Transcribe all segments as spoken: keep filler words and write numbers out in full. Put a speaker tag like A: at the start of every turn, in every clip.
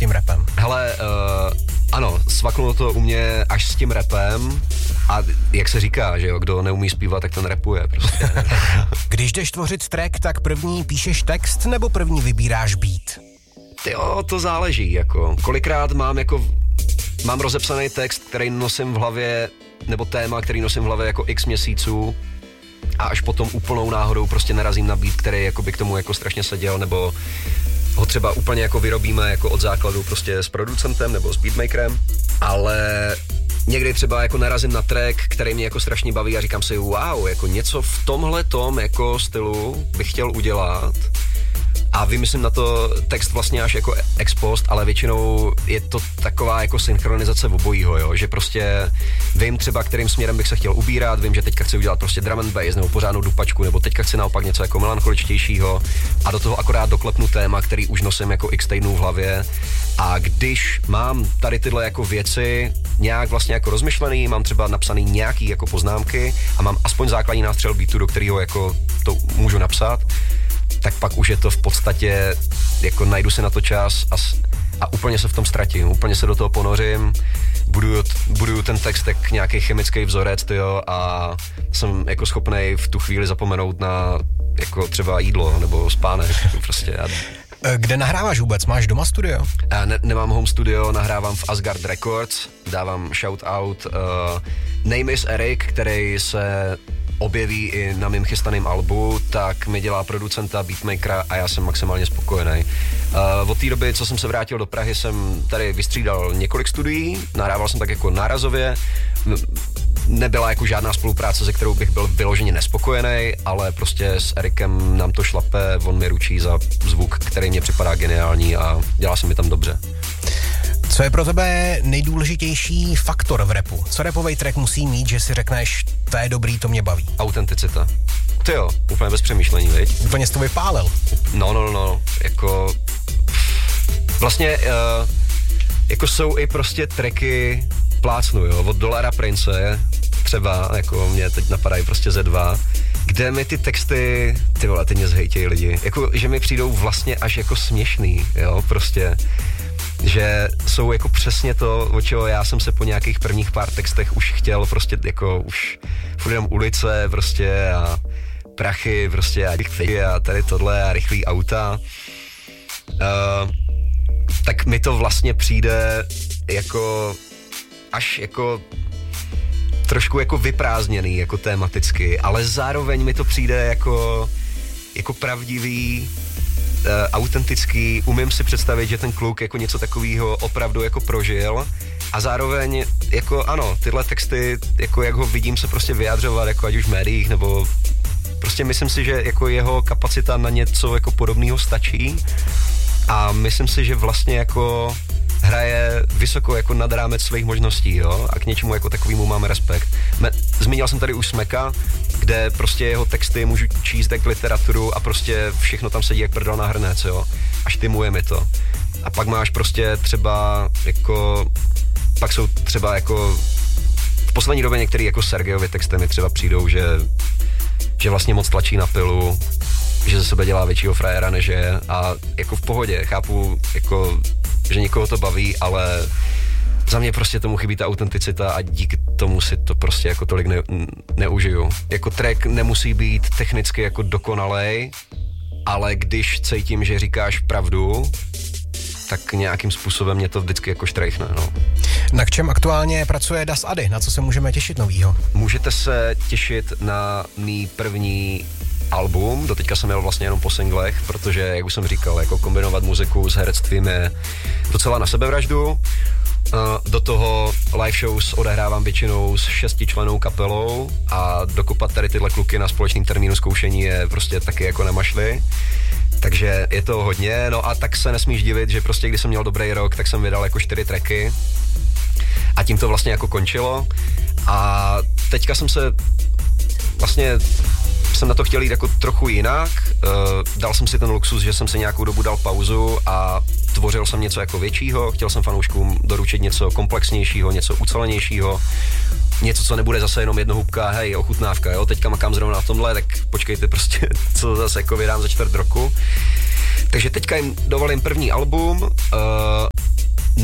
A: tím rapem?
B: Hele, uh, ano, svaknulo to u mě až s tím rapem a jak se říká, že jo, kdo neumí zpívat, tak ten rapuje prostě.
A: Když jdeš tvořit track, tak první píšeš text nebo první vybíráš beat?
B: Jo, to záleží, jako. Kolikrát mám jako, mám rozepsaný text, který nosím v hlavě, nebo téma, který nosím v hlavě jako x měsíců a až potom úplnou náhodou prostě narazím na beat, který jako by k tomu jako strašně seděl, nebo ho třeba úplně jako vyrobíme jako od základu prostě s producentem nebo s beatmakerem, ale někdy třeba jako narazím na track, který mě jako strašně baví a říkám si wow, jako něco v tomhletom jako stylu bych chtěl udělat. A vymyslím na to text vlastně až jako ex post, ale většinou je to taková jako synchronizace obojího, jo? Že prostě vím třeba, kterým směrem bych se chtěl ubírat, vím, že teďka chci udělat prostě drum and bass nebo pořádnou dupačku, nebo teďka chci naopak něco jako melancholičtějšího a do toho akorát doklepnu téma, který už nosím jako x týdnů v hlavě. A když mám tady tyhle jako věci nějak vlastně jako rozmyšlený, mám třeba napsaný nějaký jako poznámky a mám aspoň základní nástřel beatu, do kterého jako to můžu napsat, tak pak už je to v podstatě, jako najdu si na to čas a, a úplně se v tom ztratím, úplně se do toho ponořím, buduju, buduju ten text jak nějaký chemický vzorec, tyjo, a jsem jako schopnej v tu chvíli zapomenout na jako třeba jídlo nebo spánek, prostě.
A: Kde nahráváš vůbec? Máš doma studio?
B: Ne, nemám home studio, nahrávám v Asgard Records, dávám shout out. Uh, Name is Eric, který se objeví i na mým chystaném albu, tak mi dělá producenta, beatmakera a já jsem maximálně spokojený. Uh, od té doby, co jsem se vrátil do Prahy, jsem tady vystřídal několik studií, nahrával jsem tak jako nárazově, nebyla jako žádná spolupráce, se kterou bych byl vyloženě nespokojený, ale prostě s Erikem nám to šlape, on mi ručí za zvuk, který mě připadá geniální a dělá se mi tam dobře.
A: Co je pro tebe nejdůležitější faktor v rapu? Co rapovej track musí mít, že si řekneš, to je dobrý, to mě baví?
B: Autenticita. Ty jo, úplně bez přemýšlení, viď?
A: Úplně jsi to vypálil.
B: No, no, no, jako... Vlastně, uh, jako jsou i prostě tracky plácnu, jo, od Dolara Prince, třeba, jako mě teď napadají prostě ze dva, kde mi ty texty, ty vole, ty mě zhejtějí lidi, jako, že mi přijdou vlastně až jako směšný, jo, prostě, že jsou jako přesně to, o čeho já jsem se po nějakých prvních pár textech už chtěl, prostě jako už furt jenom ulice, prostě a prachy, prostě a rychlý a tady tohle a rychlý auta, uh, tak mi to vlastně přijde jako až jako trošku jako vyprázdněný jako tematicky, ale zároveň mi to přijde jako, jako pravdivý, uh, autentický, umím si představit, že ten kluk jako něco takového opravdu jako prožil a zároveň jako ano, tyhle texty, jako jak ho vidím se prostě vyjadřovat, jako ať už v médiích, nebo prostě myslím si, že jako jeho kapacita na něco jako podobného stačí a myslím si, že vlastně jako hraje vysoko jako nad rámec svých možností, jo, a k něčemu jako takovému máme respekt. Me, zmínil jsem tady už Smeka, kde prostě jeho texty můžu číst jak literaturu a prostě všechno tam sedí jak prdel na hrnec, jo, a štimuje mi to. A pak máš prostě třeba jako, pak jsou třeba jako v poslední době některý jako Sergejovy texty mi třeba přijdou, že, že vlastně moc tlačí na pilu, že ze sebe dělá většího frajera než je a jako v pohodě, chápu jako, že někoho to baví, ale za mě prostě tomu chybí ta autenticita a díky tomu si to prostě jako tolik ne, neužiju. Jako track nemusí být technicky jako dokonalej, ale když cítím, že říkáš pravdu, tak nějakým způsobem mě to vždycky jako štrejchne, no.
A: Na čem aktuálně pracuje Das Ady? Na co se můžeme těšit novýho?
B: Můžete se těšit na mý první album, doteďka jsem jel vlastně jenom po singlech, protože, jak už jsem říkal, jako kombinovat muziku s herectvím je docela na sebevraždu. Do toho live shows odehrávám většinou s šestičlennou kapelou a dokopat tady tyhle kluky na společným termínu zkoušení je prostě taky jako nemašli. Takže je to hodně, no a tak se nesmíš divit, že prostě když jsem měl dobrý rok, tak jsem vydal jako čtyři tracky a tím to vlastně jako končilo. A teďka jsem se vlastně jsem na to chtěl jít jako trochu jinak, uh, dal jsem si ten luxus, že jsem si nějakou dobu dal pauzu a tvořil jsem něco jako většího, chtěl jsem fanouškům doručit něco komplexnějšího, něco ucelenějšího, něco, co nebude zase jenom jednohubka, hej, ochutnávka, jo, teďka makám zrovna na tomhle, tak počkejte prostě, co zase jako vydám za čtvrt roku. Takže teďka jim dovolím první album, uh,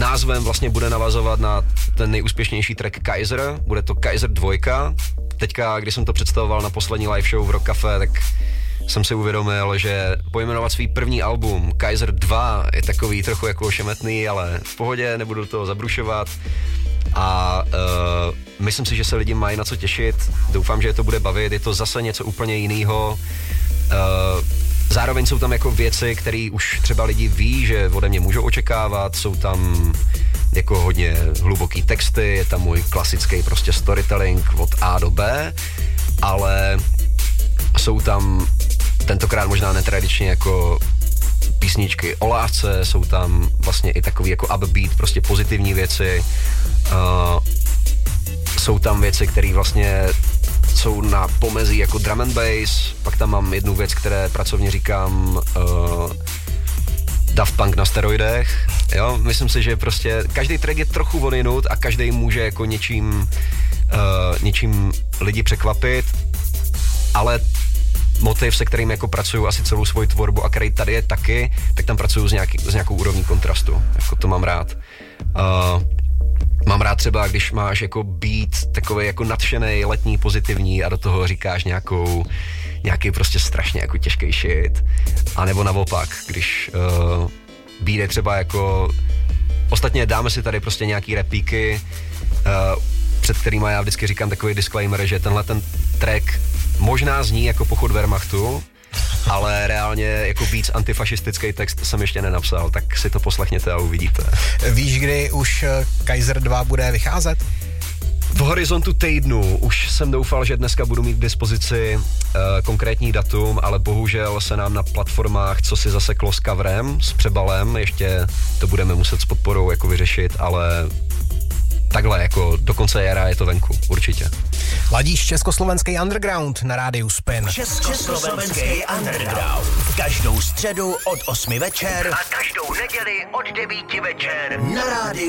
B: názvem vlastně bude navazovat na ten nejúspěšnější track Kaiser, bude to Kaiser dva. Teďka, když jsem to představoval na poslední live show v Rock Café, tak jsem si uvědomil, že pojmenovat svý první album Kaiser dva je takový trochu jako ošemetný, ale v pohodě, nebudu do toho zabrušovat. A uh, myslím si, že se lidi mají na co těšit, doufám, že je to bude bavit, je to zase něco úplně jiného. Uh, zároveň jsou tam jako věci, které už třeba lidi ví, že ode mě můžou očekávat, jsou tam jako hodně hluboký texty, je tam můj klasický prostě storytelling od A do B, ale jsou tam tentokrát možná netradičně jako písničky o lásce, jsou tam vlastně i takový jako upbeat, prostě pozitivní věci. Uh, jsou tam věci, které vlastně jsou na pomezí jako drum and bass, pak tam mám jednu věc, které pracovně říkám uh, Daft Punk na steroidech. Jo, myslím si, že prostě každý track je trochu odinut a každý může jako něčím, uh, něčím lidi překvapit, ale motiv, se kterým jako pracuju asi celou svoji tvorbu a který tady je taky, tak tam pracuju s, nějaký, s nějakou úrovní kontrastu. Jako to mám rád. Uh, mám rád třeba, když máš jako beat takový jako nadšenej, letní, pozitivní a do toho říkáš nějakou, nějaký prostě strašně jako těžký shit. A nebo naopak, když uh, beat je třeba jako... Ostatně dáme si tady prostě nějaký repíky, uh, před kterýma já vždycky říkám takový disclaimer, že tenhle ten track možná zní jako pochod Wehrmachtu, ale reálně jako víc antifašistický text jsem ještě nenapsal, tak si to poslechněte a uvidíte.
A: Víš, kdy už Kaiser dva bude vycházet?
B: V horizontu týdnu. Už jsem doufal, že dneska budu mít k dispozici uh, konkrétní datum, ale bohužel se nám na platformách co si zaseklo s coverem, s přebalem, ještě to budeme muset s podporou jako vyřešit, ale takhle jako do konce jara je to venku, určitě.
A: Ladíš československý underground na rádiu Spin.
C: Československý underground. Každou středu od osmi večer a každou neděli od devíti večer na rádiu